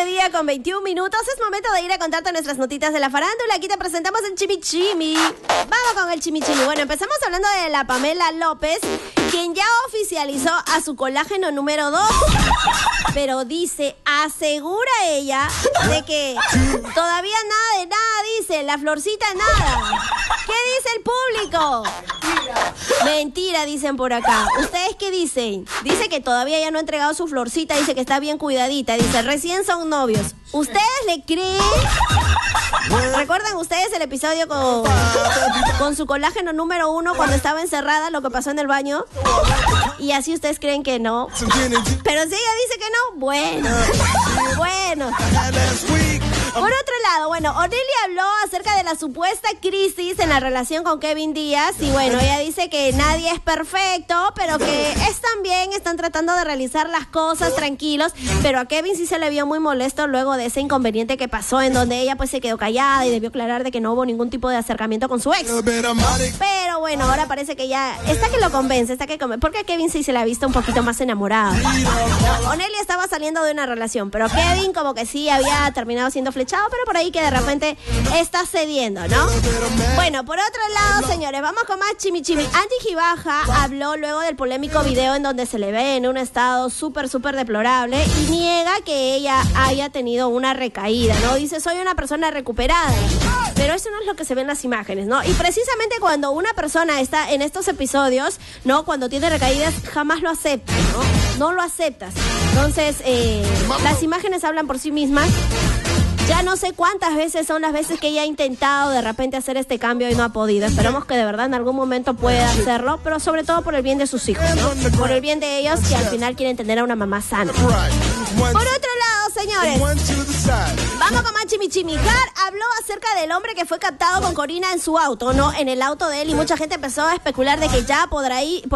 mediodía con 21 minutos. Es momento de ir a contarte nuestras notitas de la farándula. Aquí te presentamos el chimichimi. Vamos con el chimichimi. Bueno, empezamos hablando de la Pamela López, quien ya oficializó a su colágeno número 2. Pero dice, asegura ella, de que todavía nada de nada, dice, la florcita nada. ¿Qué dice el público? Mentira, dicen por acá. ¿Ustedes qué dicen? Dice que todavía ya no ha entregado su florcita, dice que está bien cuidadita, dice, recién son novios. ¿Ustedes le creen? ¿Recuerdan ustedes el episodio con su colágeno número 1 cuando estaba encerrada, lo que pasó en el baño? Y así ustedes creen que no. Pero si ella dice que no, bueno. Por otro lado, bueno, Onelia habló acerca de la supuesta crisis en la relación con Kevin Díaz. Y bueno, ella dice que nadie es perfecto, pero que están tratando de realizar las cosas tranquilos. Pero a Kevin sí se le vio muy molesto luego de ese inconveniente que pasó, en donde ella pues se quedó callada y debió aclarar de que no hubo ningún tipo de acercamiento con su ex. Pero bueno, ahora parece que ya está que lo convence, porque a Kevin sí se le ha visto un poquito más enamorado. Onelia estaba saliendo de una relación, pero Kevin como que sí había terminado siendo flechado, pero por ahí que de repente está cediendo, ¿no? Bueno, por otro lado, señores, vamos con más chimichimi. Angie Gibaja habló luego del polémico video en donde se le ve en un estado súper deplorable y niega que ella haya tenido una recaída, ¿no? Dice, soy una persona recuperada, pero eso no es lo que se ve en las imágenes, ¿no? Y precisamente cuando una persona está en estos episodios, ¿no? Cuando tiene recaídas, jamás lo acepta, ¿no? No lo aceptas. Entonces, las imágenes hablan por sí mismas. Ya no sé cuántas veces son las veces que ella ha intentado de repente hacer este cambio y no ha podido. Esperemos que de verdad en algún momento pueda hacerlo, pero sobre todo por el bien de sus hijos, ¿no? Por el bien de ellos, que al final quieren tener a una mamá sana. Por otro lado, señores, vamos con más chimichimi. Har habló acerca del hombre que fue captado con Corina en su auto, ¿no? En el auto de él, y mucha gente empezó a especular de que ya por ahí